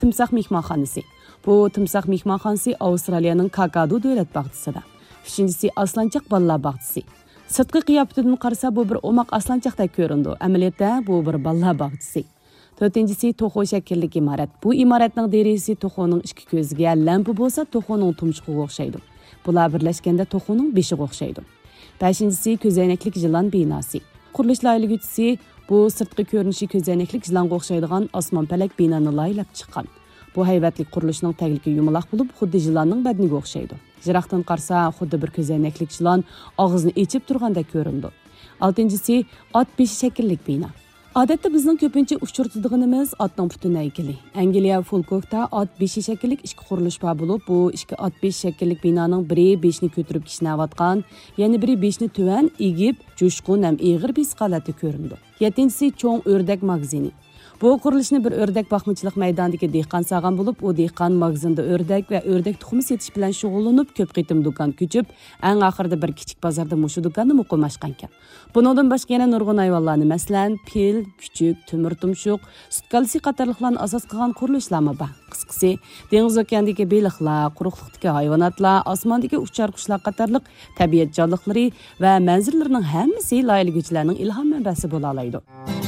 Timsoh mehmonxonasi. Bu timsoh mehmonxonasi Avstraliyaning Kakadu davlat bog'chisida. 3-si Aslanchaq bolalar bog'chisi. Sirtqi qiyofatidan qarasa bu bir omoq aslanchaqdek ko'rindi. Amaliyotda bu bir bolalar bog'chisi. 4-si to'xu shaklli imorat. Bu imoratning derisi to'xuning ikki ko'ziga lampa bo'lsa, to'xuning tumshuqiga o'xshaydi. Bular birlashganda to'xuning beshiga o'xshaydi. 5-si ko'zoynaklik yilon binosi. Qurilish loyihalaguvchisi bu sirtqi ko'rinishi ko'zoynaklik yilonga o'xshaydigan osmonpalak binoni loyihalab chiqqan. Bu hayvatlik qurilishning tagligi yumaloq bo'lib, xuddi yilonning badaniga o'xshaydi. Jiroqdan qarsa, xuddi bir ko'zoynaklik yilon og'zini ochib turgandek ko'rindi. 6-si ot beshi shaklli bino. Odatda bizning ko'pincha uchirtadiganimiz otning butun haykali. Angliya Folkokda ot beshi shaklli ikki qurilish bor bo'lib, bu ikki ot beshi shaklli binoning biri beshni ko'tarib kishnayotgan, yana biri beshni tuvan egib, jo'shqin ham eg'ir bis holatda ko'rindi. 7-si cho'ng o'rdak magazini. Bu qurilishni bir o'rdak boqmachilik maydonidagi dehqon sog'an bo'lib, u dehqon magazinda o'rdak va o'rdak tuxumi setish bilan shug'ullanib, ko'p qitim do'kon ko'chib, eng oxirida bir kichik bozorda mushu do'konni muqimlashgan ekan. Buningdan boshqa yana nurg'un hayvonlarni, masalan, fil, kuchuk, temir tumshuq, sutkalsi qatorliqlarni asos qilgan qurilishlar bor. Qisqasi, dengiz okeanidagi baliqlar, quruqliqdagi hayvonotlar, osmondagi uchar qushlar qatorliq tabiat jonliqlari va manzaralarining hammasi loyihalaguvchilarning ilhom manbasi bo'la oladi.